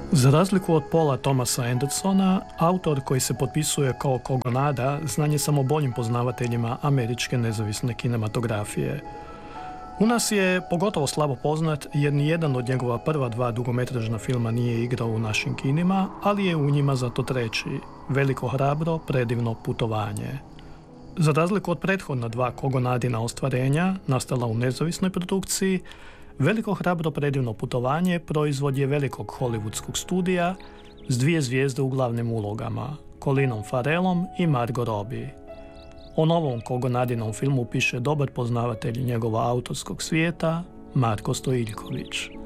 Za razliku od Paula Thomasa Andersona, autor koji se potpisuje kao Kogonada znan je samo boljim poznavateljima američke nezavisne kinematografije. U nas je pogotovo slabo poznat jer nijedan od njegova prva dva dugometražna filma nije igrao u našim kinima, ali je u njima zato treći, Veliko hrabro, predivno putovanje. Za razliku od prethodna dva Kogonadina ostvarenja, nastala u nezavisnoj produkciji, Veliko hrabro, predivno putovanje proizvod je velikog hollywoodskog studija s dvije zvijezde u glavnim ulogama, Colinom Farrellom i Margot Robbie. O novom Kogonadinom filmu piše dobar poznavatelj njegova autorskog svijeta, Marko Stojiljković.